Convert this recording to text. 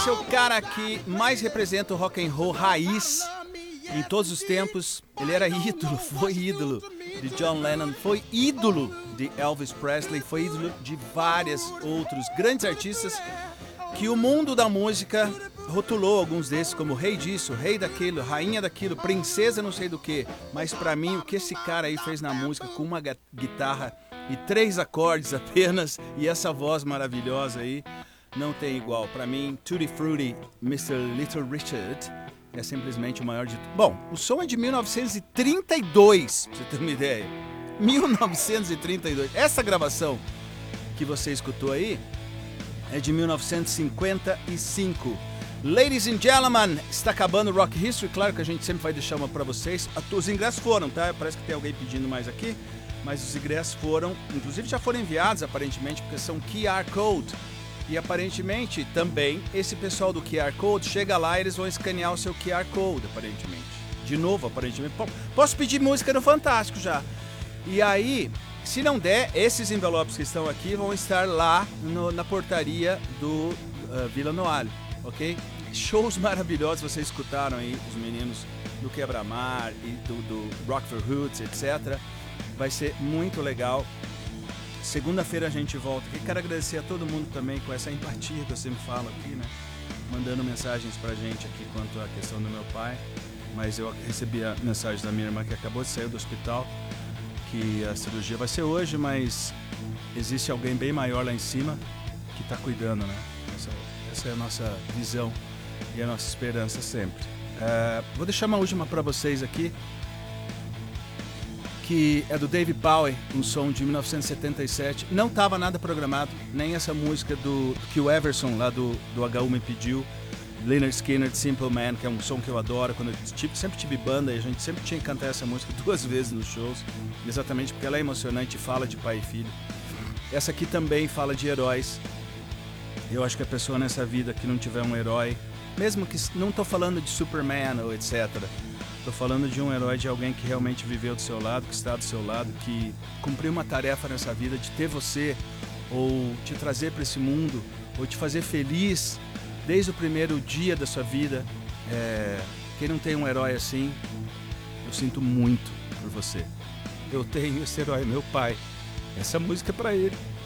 Esse é o cara que mais representa o rock and roll raiz em todos os tempos. Ele era ídolo, foi ídolo de John Lennon, foi ídolo de Elvis Presley, foi ídolo de vários outros grandes artistas que o mundo da música rotulou alguns desses como rei disso, rei daquilo, rainha daquilo, princesa não sei do que. Mas pra mim, o que esse cara aí fez na música com uma guitarra e 3 acordes apenas e essa voz maravilhosa aí, não tem igual. Pra mim, Tutti Frutti, Mr. Little Richard é simplesmente o maior de... Bom, o som é de 1932, pra você ter uma ideia. 1932. Essa gravação que você escutou aí é de 1955. Ladies and gentlemen, está acabando o Rock History. Claro que a gente sempre vai deixar uma pra vocês. Os ingressos foram, tá? Parece que tem alguém pedindo mais aqui. Mas os ingressos foram, inclusive já foram enviados aparentemente, porque são QR Code. E aparentemente também esse pessoal do QR Code chega lá e eles vão escanear o seu QR Code, aparentemente. De novo, aparentemente. Posso pedir música no Fantástico já. E aí, se não der, esses envelopes que estão aqui vão estar lá na portaria do Vila Noalho, ok? Shows maravilhosos, vocês escutaram aí os meninos do Quebra-Mar e do Rock for Roots, etc. Vai ser muito legal. Segunda-feira a gente volta aqui. Quero agradecer a todo mundo também com essa empatia que eu sempre falo aqui, né? Mandando mensagens pra gente aqui quanto à questão do meu pai. Mas eu recebi a mensagem da minha irmã que acabou de sair do hospital, que a cirurgia vai ser hoje, mas existe alguém bem maior lá em cima que tá cuidando, né? Essa é a nossa visão e a nossa esperança sempre. Vou deixar uma última pra vocês aqui, que é do David Bowie, um som de 1977. Não estava nada programado, nem essa música que o Everson lá do HU me pediu, Lynyrd Skynyrd, Simple Man, que é um som que eu adoro. Quando eu sempre tive banda e a gente sempre tinha que cantar essa música 2 vezes nos shows, exatamente porque ela é emocionante e fala de pai e filho. Essa aqui também fala de heróis. Eu acho que a pessoa nessa vida que não tiver um herói, mesmo que não estou falando de Superman ou etc., estou falando de um herói, de alguém que realmente viveu do seu lado, que está do seu lado, que cumpriu uma tarefa nessa vida de ter você, ou te trazer para esse mundo, ou te fazer feliz desde o primeiro dia da sua vida. Quem não tem um herói assim, eu sinto muito por você. Eu tenho esse herói, meu pai. Essa música é para ele.